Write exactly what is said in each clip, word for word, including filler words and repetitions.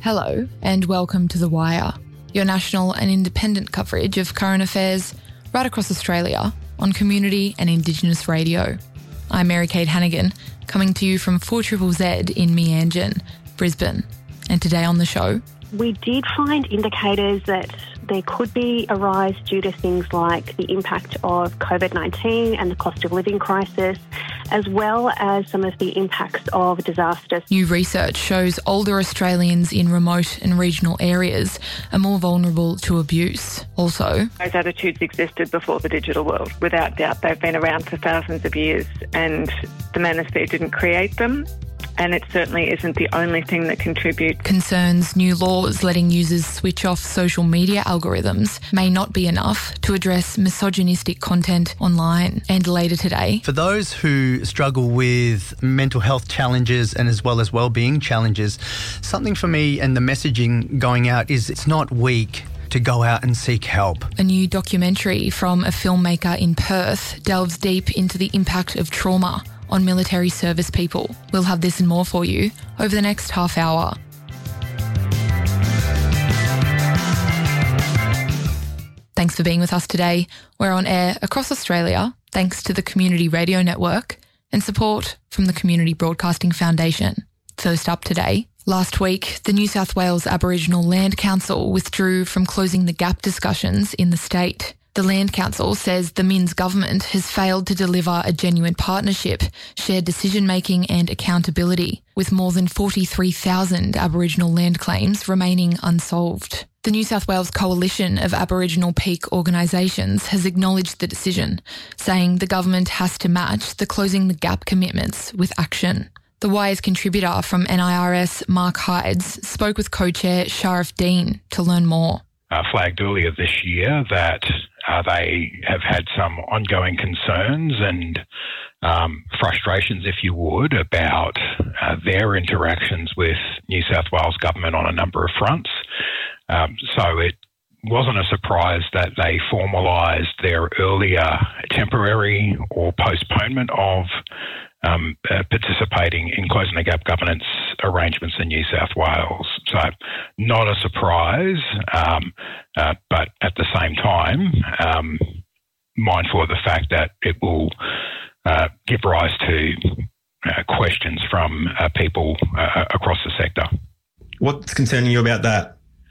Hello and welcome to The Wire, your national and independent coverage of current affairs right across Australia on community and Indigenous radio. I'm Mary-Kate Hannigan, coming to you from four Z Z Z in Meanjin, Brisbane. And today on the show... We did find indicators that there could be a rise due to things like the impact of COVID nineteen and the cost of living crisis, as well as some of the impacts of disasters. New research shows older Australians in remote and regional areas are more vulnerable to abuse. Also, those attitudes existed before the digital world. Without doubt, they've been around for thousands of years, and the manosphere didn't create them. And it certainly isn't the only thing that contributes. Concerns new laws letting users switch off social media algorithms may not be enough to address misogynistic content online. And later today... For those who struggle with mental health challenges and as well as wellbeing challenges, something for me and the messaging going out is it's not weak to go out and seek help. A new documentary from a filmmaker in Perth delves deep into the impact of trauma on military service people. We'll have this and more for you over the next half hour. Thanks for being with us today. We're on air across Australia thanks to the Community Radio Network and support from the Community Broadcasting Foundation. First up today, last week, the New South Wales Aboriginal Land Council withdrew from closing the gap discussions in the state. The Land Council says the Minns government has failed to deliver a genuine partnership, shared decision-making and accountability, with more than forty-three thousand Aboriginal land claims remaining unsolved. The New South Wales Coalition of Aboriginal Peak Organisations has acknowledged the decision, saying the government has to match the Closing the Gap commitments with action. The Wire's contributor from N I R S, Mark Hydes, spoke with co-chair Sharif Dean to learn more. Uh, flagged earlier this year that uh, they have had some ongoing concerns and um, frustrations, if you would, about uh, their interactions with New South Wales government on a number of fronts. Um, so it wasn't a surprise that they formalised their earlier temporary or postponement of Um, uh, participating in Closing the Gap governance arrangements in New South Wales. So not a surprise, um, uh, but at the same time, um, mindful of the fact that it will uh, give rise to uh, questions from uh, people uh, across the sector. What's concerning you about that?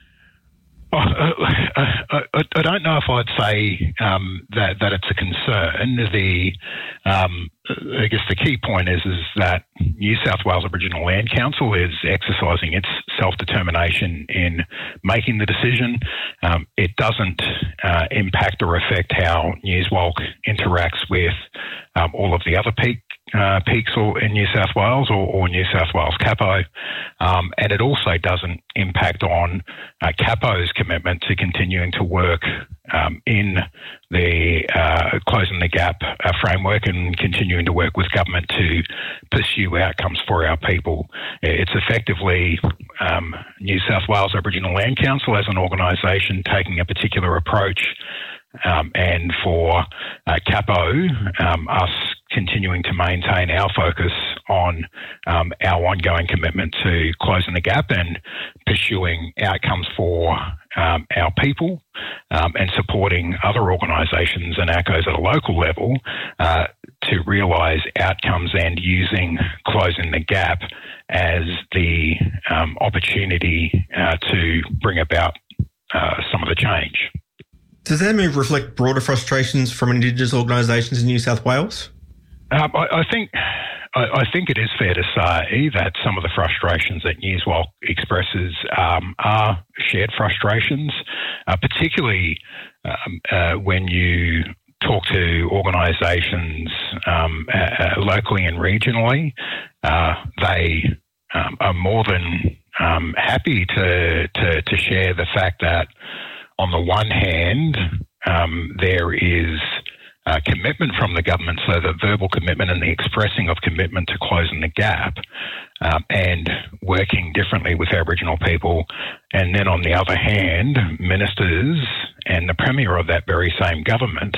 Oh, uh, I, I, I don't know if I'd say um, that that it's a concern. The um, I guess the key point is is that New South Wales Aboriginal Land Council is exercising its self-determination in making the decision. Um, it doesn't uh, impact or affect how Newswalk interacts with um, all of the other peak uh, peaks or in New South Wales or, or New South Wales Capo, um, and it also doesn't impact on uh, Capo's commitment to continuing to work um, in the uh, Closing the Gap uh, framework and continuing to work with government to pursue outcomes for our people. It's effectively um, New South Wales Aboriginal Land Council as an organisation taking a particular approach, um, and for uh, Capo, um, us continuing to maintain our focus on um, our ongoing commitment to Closing the Gap and pursuing outcomes for um, our people, um, and supporting other organisations and A C Os at a local level uh, to realise outcomes and using Closing the Gap as the um, opportunity uh, to bring about uh, some of the change. Does that move reflect broader frustrations from Indigenous organisations in New South Wales? Um, I, I think I, I think it is fair to say that some of the frustrations that Newswalk expresses um, are shared frustrations, uh, particularly um, uh, when you talk to organisations um, uh, locally and regionally. Uh, they um, are more than um, happy to, to to share the fact that, on the one hand, um, there is Uh, commitment from the government, so the verbal commitment and the expressing of commitment to Closing the Gap, um, and working differently with Aboriginal people. And then on the other hand, ministers and the Premier of that very same government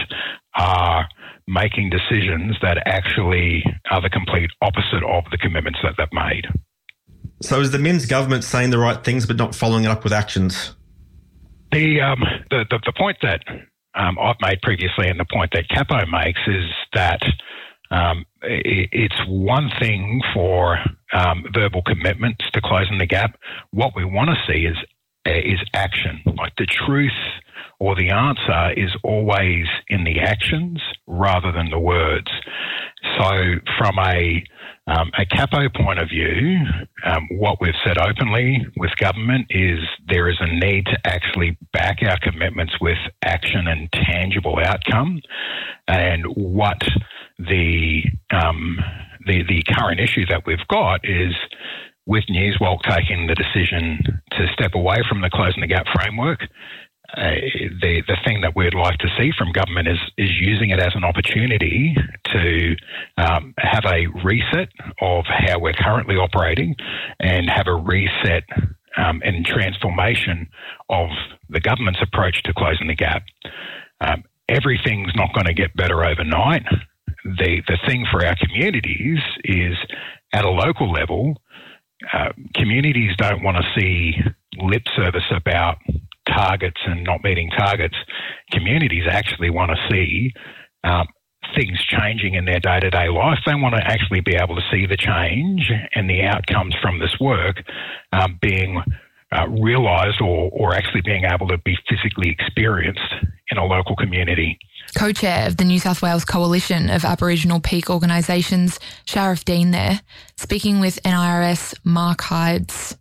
are making decisions that actually are the complete opposite of the commitments that they've made. So is the Minns government saying the right things but not following it up with actions? The um, the, the, the point that um, I've made previously and the point that Capo makes is that um, it, it's one thing for um, verbal commitments to closing the gap. What we want to see is is action. Like the truth or the answer is always in the actions rather than the words. So from a um, a Capo point of view, um, what we've said openly with government is there is a need to actually back our commitments with action and tangible outcome. And what the um, the the current issue that we've got is with Newswalk taking the decision to step away from the Closing the Gap framework, uh, the the thing that we'd like to see from government is is using it as an opportunity to um, have a reset of how we're currently operating and have a reset um, and transformation of the government's approach to closing the gap. Um, everything's not going to get better overnight. The the thing for our communities is at a local level, Uh, communities don't want to see lip service about targets and not meeting targets. Communities actually want to see um, things changing in their day-to-day life. They want to actually be able to see the change and the outcomes from this work um, being uh, realised or, or actually being able to be physically experienced in a local community. Co-chair of the New South Wales Coalition of Aboriginal Peak Organisations, Sharif Dean there, speaking with N I R S Mark Hydes.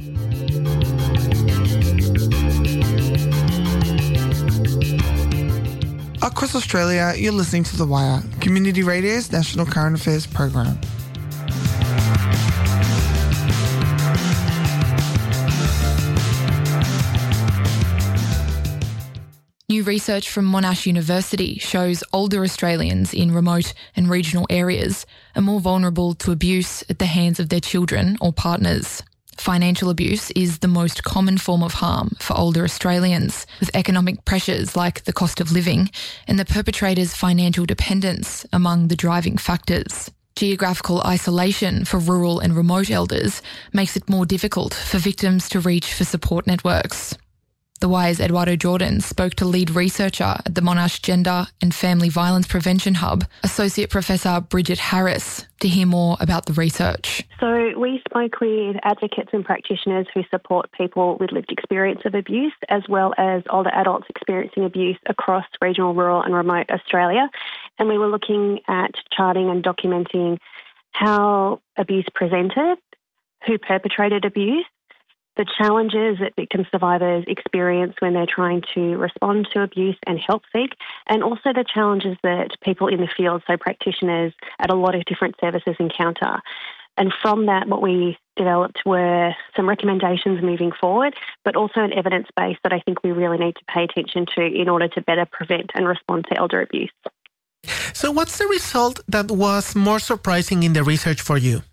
Across Australia, you're listening to The Wire, Community Radio's national current affairs program. New research from Monash University shows older Australians in remote and regional areas are more vulnerable to abuse at the hands of their children or partners. Financial abuse is the most common form of harm for older Australians, with economic pressures like the cost of living and the perpetrator's financial dependence among the driving factors. Geographical isolation for rural and remote elders makes it more difficult for victims to reach for support networks. The Wire's Eduardo Jordan spoke to lead researcher at the Monash Gender and Family Violence Prevention Hub, Associate Professor Bridget Harris, to hear more about the research. So we spoke with advocates and practitioners who support people with lived experience of abuse, as well as older adults experiencing abuse across regional, rural and remote Australia. And we were looking at charting and documenting how abuse presented, who perpetrated abuse, the challenges that victim survivors experience when they're trying to respond to abuse and help seek, and also the challenges that people in the field, so practitioners at a lot of different services, encounter. And from that, what we developed were some recommendations moving forward, but also an evidence base that I think we really need to pay attention to in order to better prevent and respond to elder abuse. So what's the result that was more surprising in the research for you?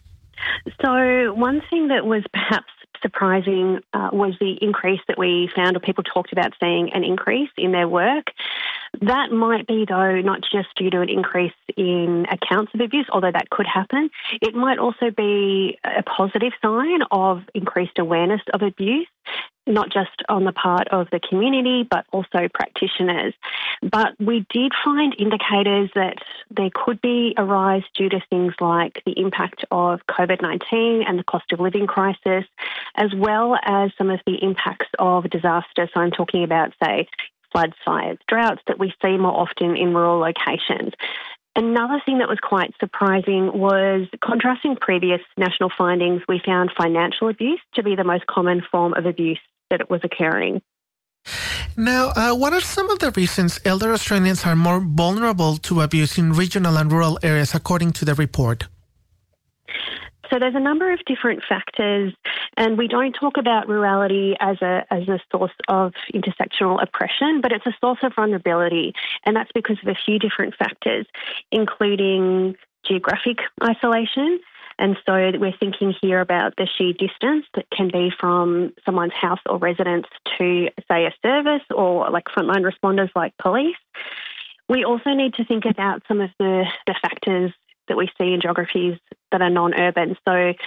So one thing that was perhaps surprising uh, was the increase that we found, or people talked about seeing an increase in their work. That might be, though, not just due to an increase in accounts of abuse, although that could happen. It might also be a positive sign of increased awareness of abuse, not just on the part of the community, but also practitioners. But we did find indicators that there could be a rise due to things like the impact of COVID nineteen and the cost of living crisis, as well as some of the impacts of disaster. So I'm talking about, say, floods, fires, droughts that we see more often in rural locations. Another thing that was quite surprising was, contrasting previous national findings, we found financial abuse to be the most common form of abuse that it was occurring. Now, uh, what are some of the reasons elder Australians are more vulnerable to abuse in regional and rural areas, according to the report? So there's a number of different factors, and we don't talk about rurality as a as a source of intersectional oppression, but it's a source of vulnerability, and that's because of a few different factors, including geographic isolation. And so we're thinking here about the sheer distance that can be from someone's house or residence to, say, a service, or like frontline responders like police. We also need to think about some of the, the factors that we see in geographies that are non-urban. So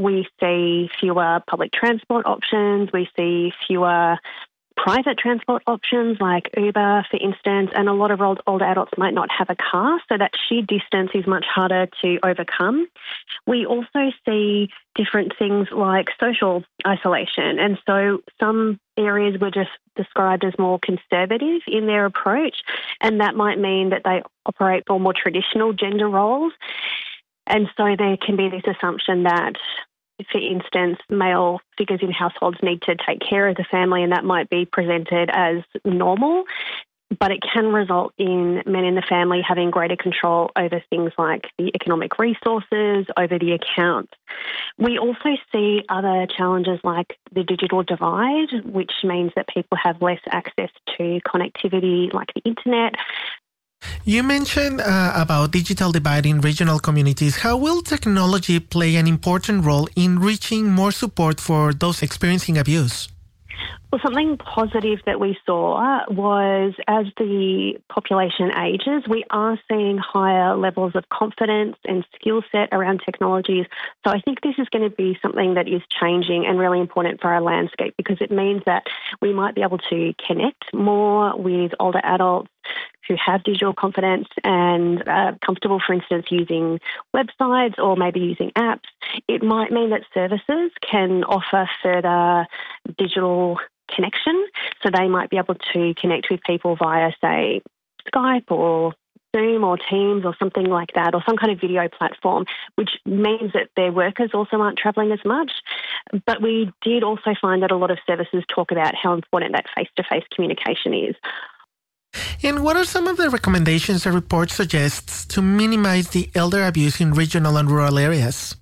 We see fewer public transport options. We see fewer private transport options like Uber, for instance, and a lot of old, older adults might not have a car, so that sheer distance is much harder to overcome. We also see different things like social isolation, and so some areas were just described as more conservative in their approach, and that might mean that they operate for more traditional gender roles. And so there can be this assumption that, for instance, male figures in households need to take care of the family, and that might be presented as normal, but it can result in men in the family having greater control over things like the economic resources, over the accounts. We also see other challenges like the digital divide, which means that people have less access to connectivity like the internet. You mentioned uh, about digital divide in regional communities. How will technology play an important role in reaching more support for those experiencing abuse? Well, something positive that we saw was as the population ages, we are seeing higher levels of confidence and skill set around technologies. So I think this is going to be something that is changing and really important for our landscape, because it means that we might be able to connect more with older adults who have digital confidence and are comfortable, for instance, using websites or maybe using apps. It might mean that services can offer further digital connection, so they might be able to connect with people via, say, Skype or Zoom or Teams or something like that, or some kind of video platform, which means that their workers also aren't travelling as much. But we did also find that a lot of services talk about how important that face-to-face communication is. And what are some of the recommendations the report suggests to minimize the elder abuse in regional and rural areas?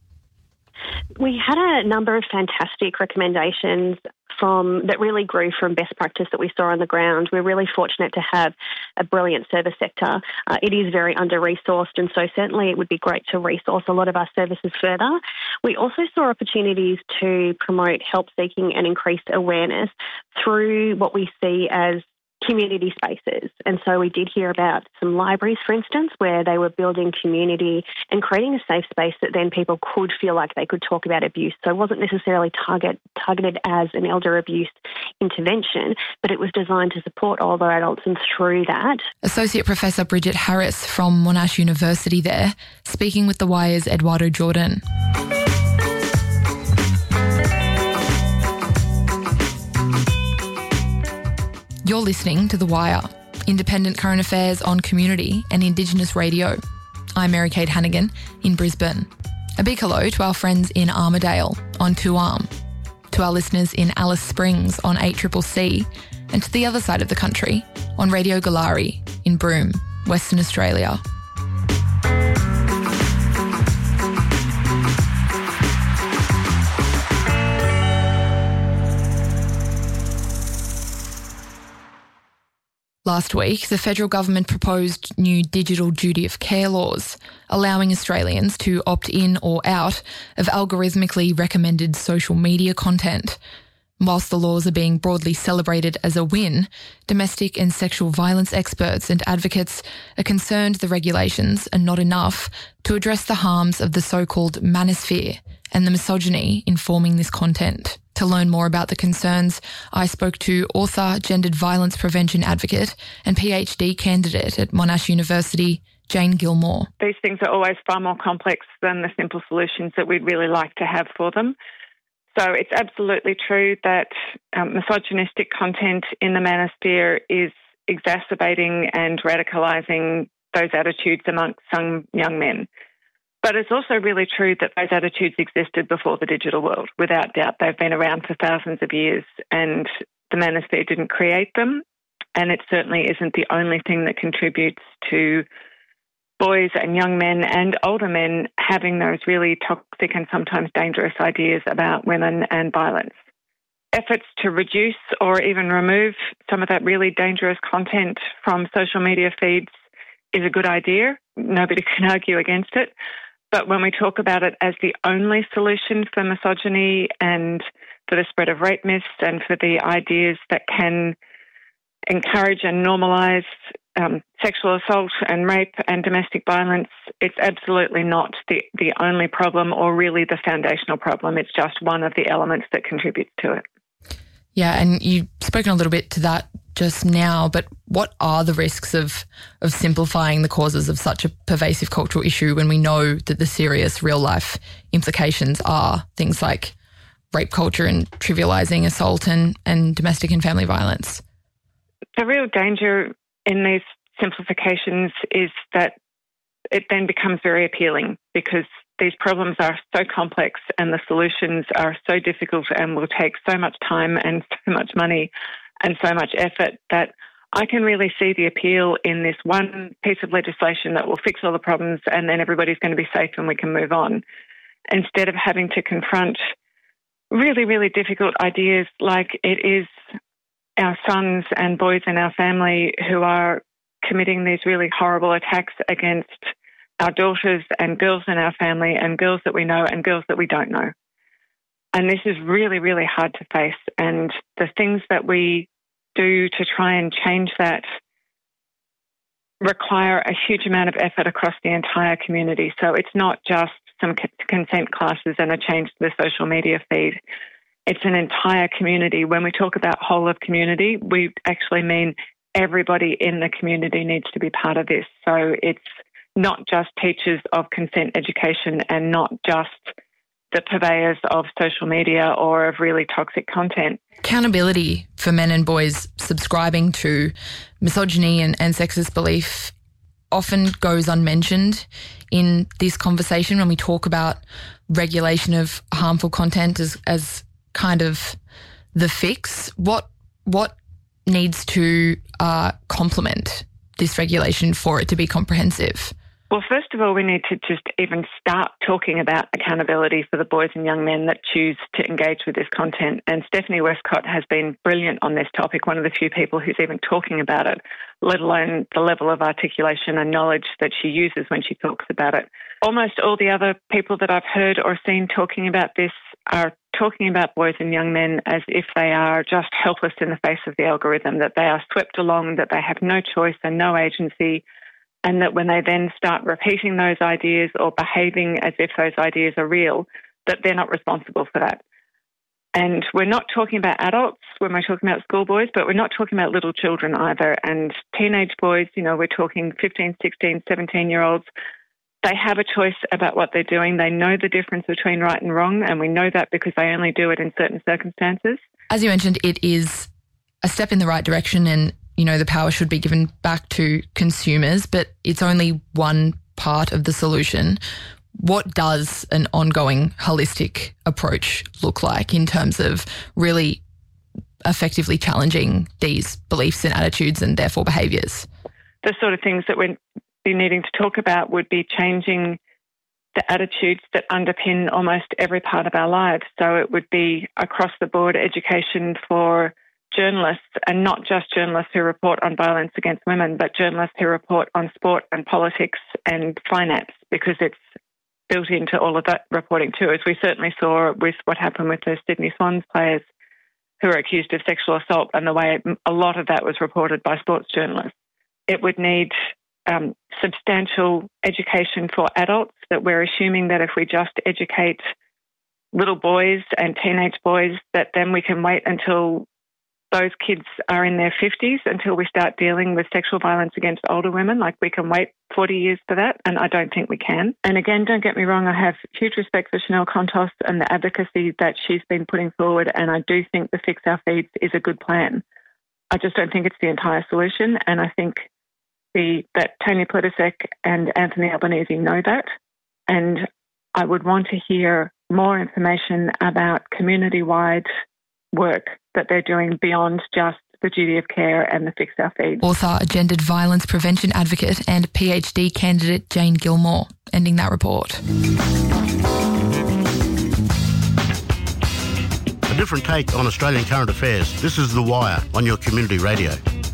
We had a number of fantastic recommendations from that really grew from best practice that we saw on the ground. We're really fortunate to have a brilliant service sector. Uh, it is very under-resourced, and so certainly it would be great to resource a lot of our services further. We also saw opportunities to promote help-seeking and increased awareness through what we see as community spaces. And so we did hear about some libraries, for instance, where they were building community and creating a safe space that then people could feel like they could talk about abuse. So it wasn't necessarily target, targeted as an elder abuse intervention, but it was designed to support older adults, and through that. Associate Professor Bridget Harris from Monash University there, speaking with The Wire's Eduardo Jordan. You're listening to The Wire, independent current affairs on community and Indigenous radio. I'm Mary-Kate Hannigan in Brisbane. A big hello to our friends in Armidale on two arm, to our listeners in Alice Springs on eight C C C, and to the other side of the country on Radio Galari in Broome, Western Australia. Last week, the federal government proposed new digital duty of care laws, allowing Australians to opt in or out of algorithmically recommended social media content. Whilst the laws are being broadly celebrated as a win, domestic and sexual violence experts and advocates are concerned the regulations are not enough to address the harms of the so-called manosphere and the misogyny informing this content. To learn more about the concerns, I spoke to author, gendered violence prevention advocate and PhD candidate at Monash University, Jane Gilmore. These things are always far more complex than the simple solutions that we'd really like to have for them. So it's absolutely true that um, misogynistic content in the manosphere is exacerbating and radicalising those attitudes amongst some young men. But it's also really true that those attitudes existed before the digital world. Without doubt, they've been around for thousands of years, and the manosphere didn't create them, and it certainly isn't the only thing that contributes to boys and young men and older men having those really toxic and sometimes dangerous ideas about women and violence. Efforts to reduce or even remove some of that really dangerous content from social media feeds is a good idea. Nobody can argue against it. But when we talk about it as the only solution for misogyny and for the spread of rape myths and for the ideas that can encourage and normalise um, sexual assault and rape and domestic violence, it's absolutely not the, the only problem or really the foundational problem. It's just one of the elements that contributes to it. Yeah, and you've spoken a little bit to that just now, but what are the risks of of simplifying the causes of such a pervasive cultural issue when we know that the serious real-life implications are things like rape culture and trivialising assault and, and domestic and family violence? The real danger in these simplifications is that it then becomes very appealing because these problems are so complex and the solutions are so difficult and will take so much time and so much money and so much effort that I can really see the appeal in this one piece of legislation that will fix all the problems and then everybody's going to be safe and we can move on, instead of having to confront really, really difficult ideas like it is our sons and boys in our family who are committing these really horrible attacks against our daughters and girls in our family and girls that we know and girls that we don't know. And this is really, really hard to face. And the things that we do to try and change that require a huge amount of effort across the entire community. So it's not just some consent classes and a change to the social media feed. It's an entire community. When we talk about whole of community, we actually mean everybody in the community needs to be part of this. So it's not just teachers of consent education and not just the purveyors of social media or of really toxic content. Accountability for men and boys subscribing to misogyny and, and sexist belief often goes unmentioned in this conversation when we talk about regulation of harmful content as, as kind of the fix. What what needs to uh, complement this regulation for it to be comprehensive? Well, first of all, we need to just even start talking about accountability for the boys and young men that choose to engage with this content. And Stephanie Westcott has been brilliant on this topic, one of the few people who's even talking about it, let alone the level of articulation and knowledge that she uses when she talks about it. Almost all the other people that I've heard or seen talking about this are talking about boys and young men as if they are just helpless in the face of the algorithm, that they are swept along, that they have no choice and no agency, and that when they then start repeating those ideas or behaving as if those ideas are real, that they're not responsible for that. And we're not talking about adults when we're talking about schoolboys, but we're not talking about little children either. And teenage boys, you know, we're talking fifteen, sixteen, seventeen-year-olds. They have a choice about what they're doing. They know the difference between right and wrong, and we know that because they only do it in certain circumstances. As you mentioned, it is a step in the right direction and, you know, the power should be given back to consumers, but it's only one part of the solution. What does an ongoing holistic approach look like in terms of really effectively challenging these beliefs and attitudes and therefore behaviours? The sort of things that we're be needing to talk about would be changing the attitudes that underpin almost every part of our lives. So it would be across the board education for journalists, and not just journalists who report on violence against women, but journalists who report on sport and politics and finance, because it's built into all of that reporting too, as we certainly saw with what happened with the Sydney Swans players who were accused of sexual assault and the way a lot of that was reported by sports journalists. It would need um, substantial education for adults, that we're assuming that if we just educate little boys and teenage boys, that then we can wait until those kids are in their fifties until we start dealing with sexual violence against older women. Like, we can wait forty years for that, and I don't think we can. And again, don't get me wrong, I have huge respect for Chanel Contos and the advocacy that she's been putting forward, and I do think the Fix Our Feeds is a good plan. I just don't think it's the entire solution, and I think the that Tony Plibersek and Anthony Albanese know that, and I would want to hear more information about community-wide work that they're doing beyond just the duty of care and the Fix Our Feeds. Author, gendered violence prevention advocate and PhD candidate Jane Gilmore, ending that report. A different take on Australian current affairs. This is The Wire on your community radio.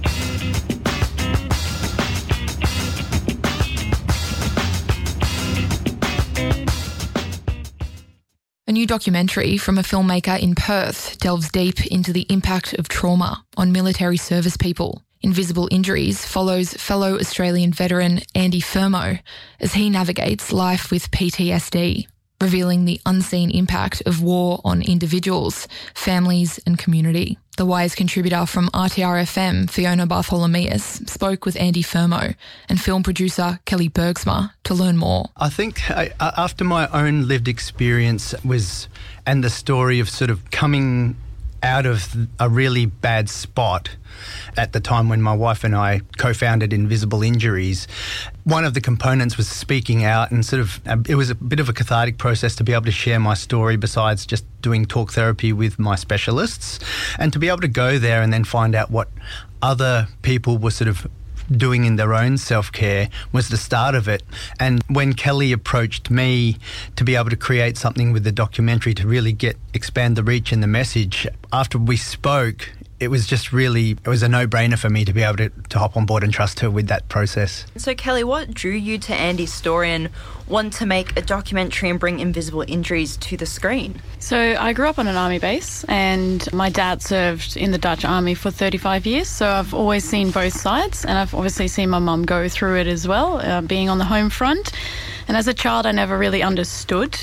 A new documentary from a filmmaker in Perth delves deep into the impact of trauma on military service people. Invisible Injuries follows fellow Australian veteran Andy Fermo as he navigates life with P T S D, revealing the unseen impact of war on individuals, families and community. The Wires contributor from R T R F M, Fiona Bartholomeus, spoke with Andy Fermo and film producer Kelly Bergsma to learn more. I think I, after my own lived experience was, and the story of sort of coming out of a really bad spot at the time when my wife and I co-founded Invisible Injuries, one of the components was speaking out, and sort of it was a bit of a cathartic process to be able to share my story besides just doing talk therapy with my specialists, and to be able to go there and then find out what other people were sort of doing in their own self-care was the start of it. And when Kelly approached me to be able to create something with the documentary to really get expand the reach and the message, after we spoke, it was just really, it was a no-brainer for me to be able to, to hop on board and trust her with that process. So Kelly, what drew you to Andy's story and want to make a documentary and bring Invisible Injuries to the screen? So I grew up on an army base, and my dad served in the Dutch army for thirty-five years, so I've always seen both sides, and I've obviously seen my mum go through it as well, uh, being on the home front. And as a child, I never really understood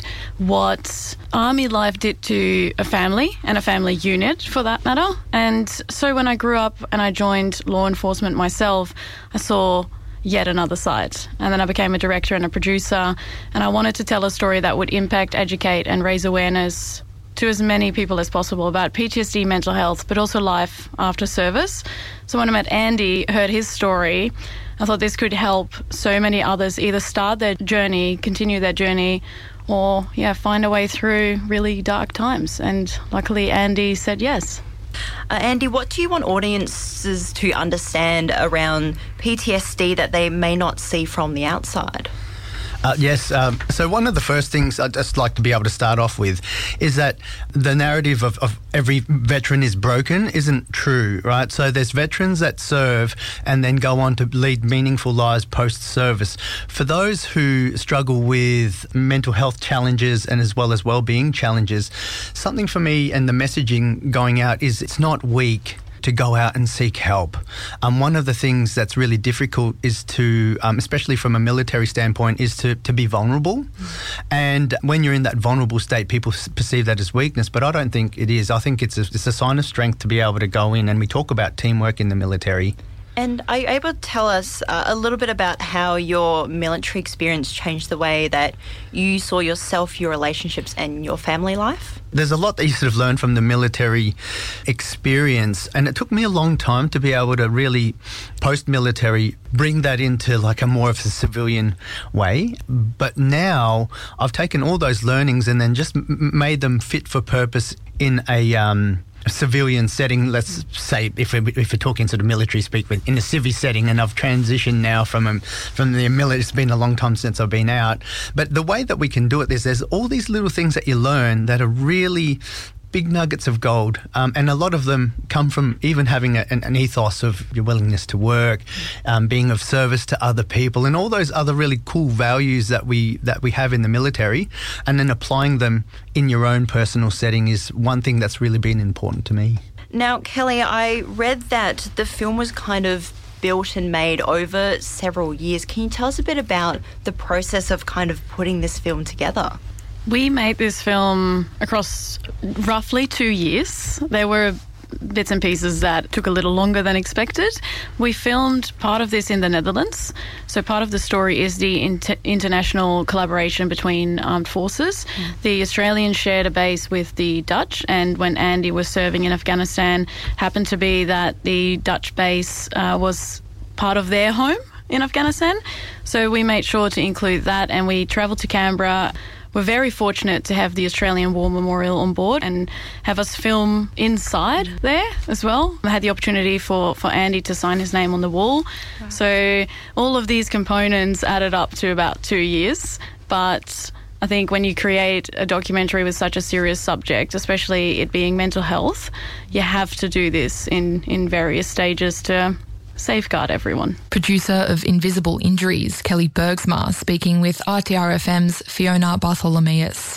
what army life did to a family and a family unit, for that matter. And so when I grew up and I joined law enforcement myself, I saw yet another side. And then I became a director and a producer, and I wanted to tell a story that would impact, educate and raise awareness to as many people as possible about P T S D, mental health, but also life after service. So when I met Andy, heard his story, I thought this could help so many others either start their journey, continue their journey, or yeah, find a way through really dark times. And luckily Andy said yes. Uh, Andy, what do you want audiences to understand around P T S D that they may not see from the outside? Uh, yes. Um, so one of the first things I'd just like to be able to start off with is that the narrative of, of every veteran is broken isn't true, right? So there's veterans that serve and then go on to lead meaningful lives post-service. For those who struggle with mental health challenges and as well as well-being challenges, something for me and the messaging going out is it's not weak to go out and seek help. Um, one of the things that's really difficult is to, um, especially from a military standpoint, is to, to be vulnerable. Mm. And when you're in that vulnerable state, people perceive that as weakness, but I don't think it is. I think it's a, it's a sign of strength to be able to go in, and we talk about teamwork in the military. And are you able to tell us uh, a little bit about how your military experience changed the way that you saw yourself, your relationships and your family life? There's a lot that you sort of learn from the military experience, and it took me a long time to be able to really, post-military, bring that into like a more of a civilian way. But now I've taken all those learnings and then just m- made them fit for purpose in a... Um, A civilian setting, let's say, if we're, if we're talking sort of military speak, but in a civvy setting, and I've transitioned now from um, from the military. It's been a long time since I've been out. But the way that we can do it is there's all these little things that you learn that are really big nuggets of gold, um, and a lot of them come from even having a, an, an ethos of your willingness to work, um, being of service to other people, and all those other really cool values that we that we have in the military, and then applying them in your own personal setting is one thing that's really been important to me. Now, Kelly, I read that the film was kind of built and made over several years. Can you tell us a bit about the process of kind of putting this film together? We made this film across roughly two years. There were bits and pieces that took a little longer than expected. We filmed part of this in the Netherlands. So part of the story is the inter- international collaboration between armed forces. Mm. The Australians shared a base with the Dutch, and when Andy was serving in Afghanistan, happened to be that the Dutch base uh, was part of their home in Afghanistan. So we made sure to include that, and we travelled to Canberra. We're very fortunate to have the Australian War Memorial on board and have us film inside there as well. I had the opportunity for, for Andy to sign his name on the wall. Wow. So all of these components added up to about two years. But I think when you create a documentary with such a serious subject, especially it being mental health, you have to do this in, in various stages to safeguard everyone. Producer of Invisible Injuries, Kelly Bergsma, speaking with R T R F M's Fiona Bartholomeus.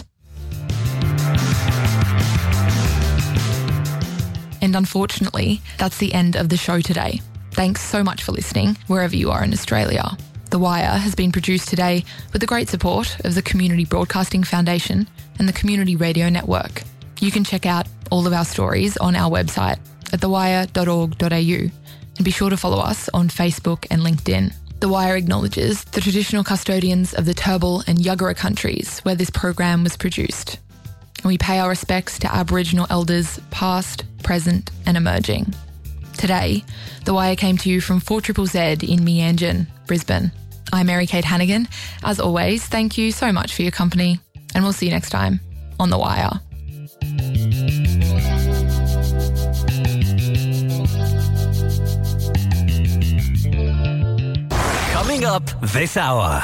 And unfortunately, that's the end of the show today. Thanks so much for listening, wherever you are in Australia. The Wire has been produced today with the great support of the Community Broadcasting Foundation and the Community Radio Network. You can check out all of our stories on our website at the wire dot org dot a u and be sure to follow us on Facebook and LinkedIn. The Wire acknowledges the traditional custodians of the Turrbal and Yuggera countries where this program was produced. And we pay our respects to Aboriginal elders past, present and emerging. Today, The Wire came to you from four Z Z in Meanjin, Brisbane. I'm Mary Kate Hannigan. As always, thank you so much for your company, and we'll see you next time on The Wire. Coming up this hour.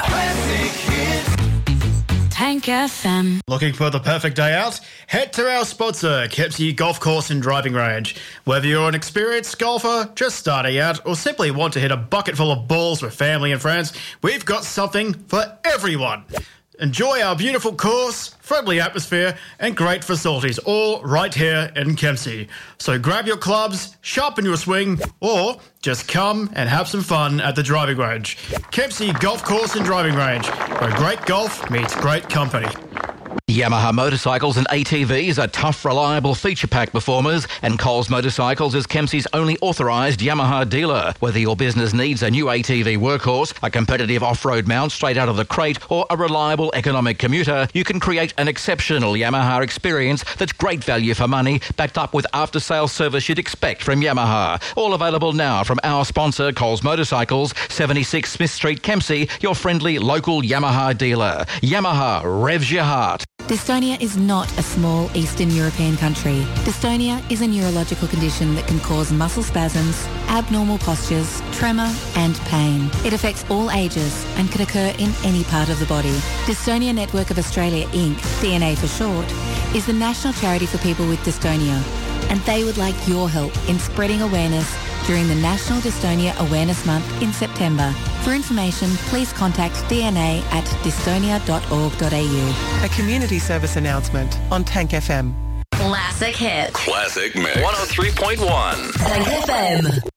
Tank F M. Looking for the perfect day out? Head to our sponsor, Kempsey Golf Course and Driving Range. Whether you're an experienced golfer, just starting out, or simply want to hit a bucket full of balls with family and friends, we've got something for everyone. Enjoy our beautiful course, friendly atmosphere and great facilities, all right here in Kempsey. So grab your clubs, sharpen your swing, or just come and have some fun at the driving range. Kempsey Golf Course and Driving Range, where great golf meets great company. Yamaha motorcycles and A T Vs are tough, reliable, feature-packed performers, and Coles Motorcycles is Kempsey's only authorised Yamaha dealer. Whether your business needs a new A T V workhorse, a competitive off-road mount straight out of the crate, or a reliable economic commuter, you can create an exceptional Yamaha experience that's great value for money, backed up with after-sales service you'd expect from Yamaha. All available now from our sponsor, Coles Motorcycles, seventy-six Smith Street, Kempsey, your friendly local Yamaha dealer. Yamaha revs your heart. Dystonia is not a small Eastern European country. Dystonia is a neurological condition that can cause muscle spasms, abnormal postures, tremor and pain. It affects all ages and can occur in any part of the body. Dystonia Network of Australia Incorporated, D N A for short, is the national charity for people with dystonia, and they would like your help in spreading awareness during the National Dystonia Awareness Month in September. For information, please contact D N A at dystonia dot org dot a u. A community service announcement on Tank F M. Classic hits. Classic Mix. one oh three point one. Tank F M.